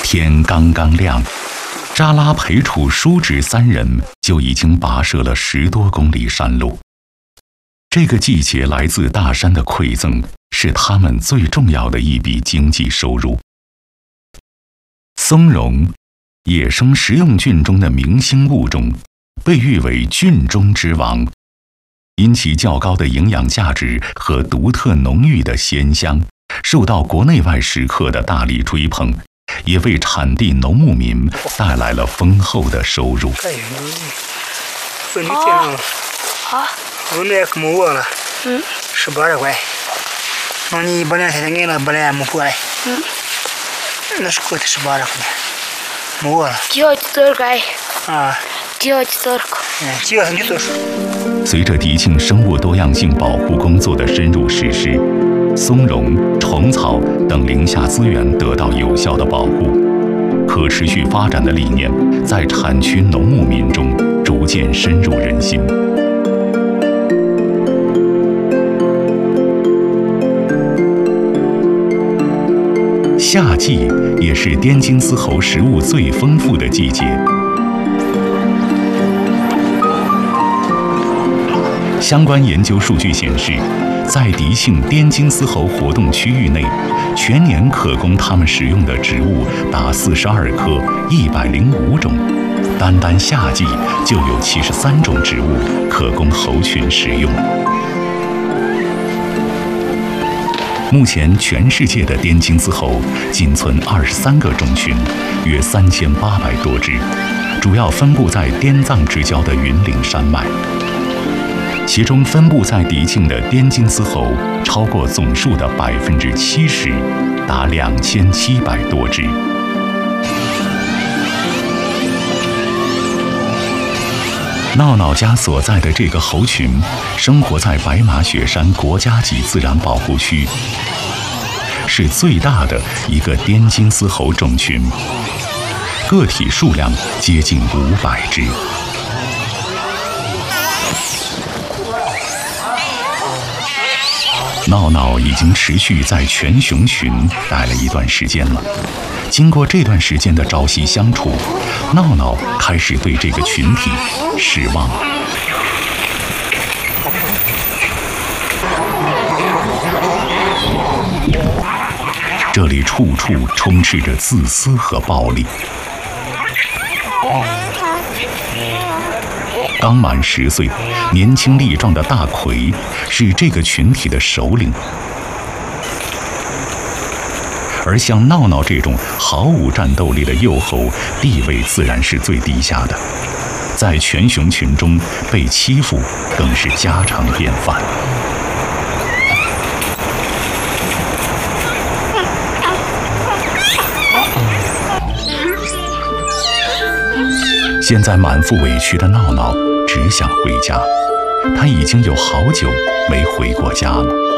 天刚刚亮，扎拉裴楚叔侄三人就已经跋涉了10多公里山路。这个季节来自大山的馈赠，是他们最重要的一笔经济收入。松茸，野生食用菌中的明星物种，被誉为菌中之王，因其较高的营养价值和独特浓郁的鲜香，受到国内外食客的大力追捧，也为产地农牧民带来了丰厚的收入。 我那可没我了，18块，那你本来才给了，本来没过来，那是过的18块，没我了。 9 块啊 ，9 块。 9你多少？ 随着迪庆生物多样性保护工作的深入实施，松茸、虫草等林下资源得到有效的保护，可持续发展的理念在产区农牧民中逐渐深入人心。夏季也是滇金丝猴食物最丰富的季节。相关研究数据显示，在迪庆滇金丝猴活动区域内，全年可供它们食用的植物达42棵，105种，单夏季就有73种植物可供猴群食用。目前，全世界的滇金丝猴仅存23个种群，约3800多只，主要分布在滇藏之交的云岭山脉。其中分布在迪庆的滇金丝猴超过总数的70%，达2700多只。闹闹家所在的这个猴群，生活在白马雪山国家级自然保护区，是最大的一个滇金丝猴种群，个体数量接近500只。闹闹已经持续在全熊群待了一段时间了。经过这段时间的朝夕相处，闹闹开始对这个群体失望了。这里处处充斥着自私和暴力。刚满10岁、年轻力壮的大奎是这个群体的首领，而像闹闹这种毫无战斗力的幼猴，地位自然是最低下的，在全熊群中被欺负更是家常便饭。现在满腹委屈的闹闹只想回家，他已经有好久没回过家了。